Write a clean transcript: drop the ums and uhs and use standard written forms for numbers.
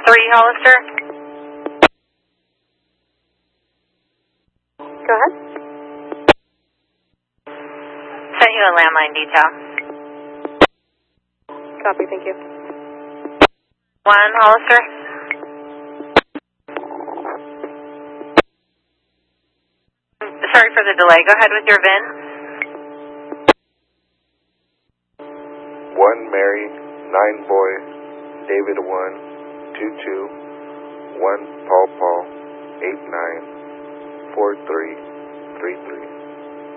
3 Hollister. Go ahead. Sent you a landline detail. Copy, thank you. 1 Hollister. Sorry for the delay. Go ahead with your VIN. 1 Mary, 9 Boy, David 1, 2 2, 1 Paul, 8 9, 4 3, 3 3.